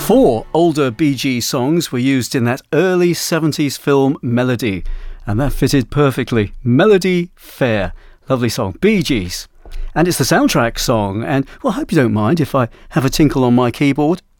Four older Bee Gees songs were used in that early 70s film Melody, and that fitted perfectly. Melody Fair. Lovely song. Bee Gees. And it's the soundtrack song, and, well, I hope you don't mind if I have a tinkle on my keyboard.